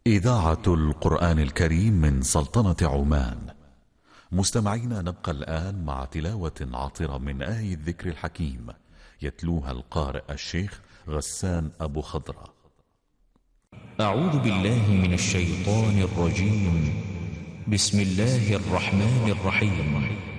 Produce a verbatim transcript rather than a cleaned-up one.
إذاعة القرآن الكريم من سلطنة عمان. مستمعينا، نبقى الآن مع تلاوة عطرة من آية الذكر الحكيم يتلوها القارئ الشيخ غسان أبو خضرة. أعوذ بالله من الشيطان الرجيم. بسم الله الرحمن الرحيم.